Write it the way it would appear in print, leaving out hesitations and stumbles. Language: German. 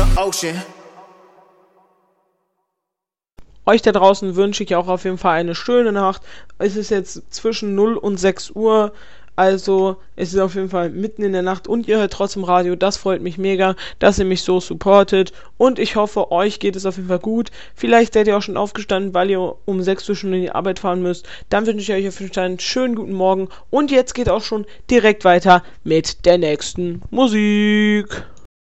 Euch da draußen wünsche ich auch auf jeden Fall eine schöne Nacht. Es ist jetzt zwischen 0 und 6 Uhr. Also es ist auf jeden Fall mitten in der Nacht und ihr hört trotzdem Radio. Das freut mich mega, dass ihr mich so supportet. Und ich hoffe, euch geht es auf jeden Fall gut. Vielleicht seid ihr auch schon aufgestanden, weil ihr um 6 Uhr schon in die Arbeit fahren müsst. Dann wünsche ich euch auf jeden Fall einen schönen guten Morgen. Und jetzt geht auch schon direkt weiter mit der nächsten Musik.